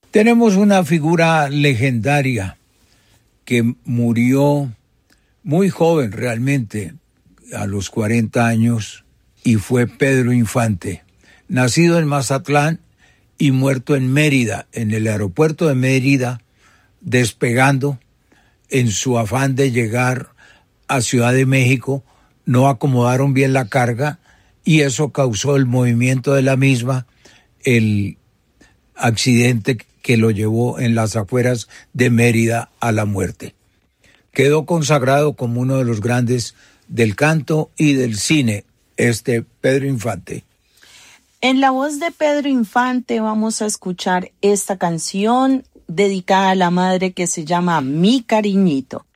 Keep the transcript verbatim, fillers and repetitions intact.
Tenemos una figura legendaria que murió muy joven realmente, a los cuarenta años, y fue Pedro Infante, nacido en Mazatlán y muerto en Mérida, en el aeropuerto de Mérida, despegando en su afán de llegar a Ciudad de México. No acomodaron bien la carga y eso causó el movimiento de la misma, el accidente que lo llevó en las afueras de Mérida a la muerte. Quedó consagrado como uno de los grandes del canto y del cine, este Pedro Infante. En la voz de Pedro Infante vamos a escuchar esta canción dedicada a la madre que se llama Mi Cariñito.